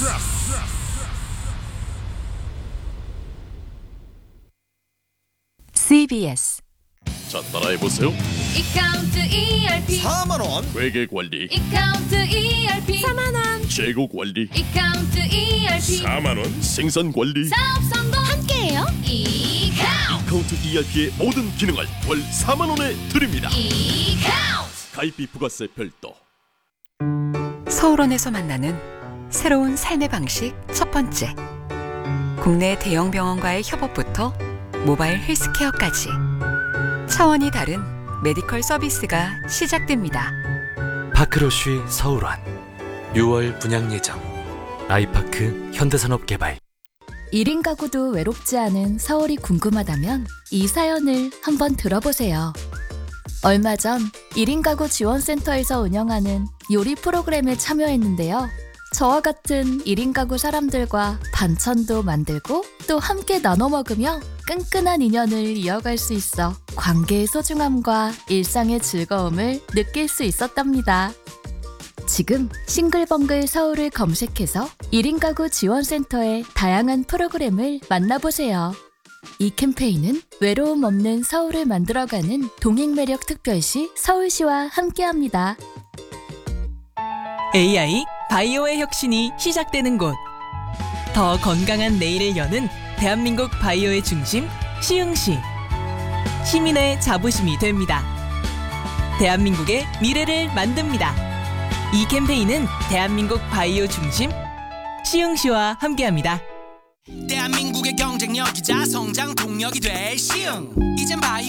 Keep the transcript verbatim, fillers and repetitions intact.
씨비에스. 자, 따라해보세요. 이카운트 이알피 사만 원. 회계관리. 이카운트 이알피 사만 원. 재고관리. 이카운트 이알피 사만 원. 생산관리. 사업 성공 함께해요. 이카운트 카운트 이알피의 모든 기능을 월 사만 원에 드립니다. 이카운트 가입비 부가세 별도. 서울원에서 만나는 새로운 삶의 방식 첫 번째. 국내 대형 병원과의 협업부터 모바일 헬스케어까지 차원이 다른 메디컬 서비스가 시작됩니다. 파크로쉬 서울원 유월 분양 예정. 아이파크 현대산업개발. 일 인 가구도 외롭지 않은 서울이 궁금하다면 이 사연을 한번 들어보세요. 얼마 전 일 인 가구 지원센터에서 운영하는 요리 프로그램에 참여했는데요. 저와 같은 일 인 가구 사람들과 반찬도 만들고 또 함께 나눠 먹으며 끈끈한 인연을 이어갈 수 있어 관계의 소중함과 일상의 즐거움을 느낄 수 있었답니다. 지금 싱글벙글 서울을 검색해서 일 인 가구 지원센터의 다양한 프로그램을 만나보세요. 이 캠페인은 외로움 없는 서울을 만들어가는 동행매력 특별시 서울시와 함께합니다. 에이아이 바이오의 혁신이 시작되는 곳. 더 건강한 내일을 여는 대한민국 바이오의 중심 시흥시. 시민의 자부심이 됩니다. 대한민국의 미래를 만듭니다. 이 캠페인은 대한민국 바이오 중심 시흥시와 함께합니다. 대한민국의 경쟁력이자 성장 동력이 될 시흥. 이젠 바이오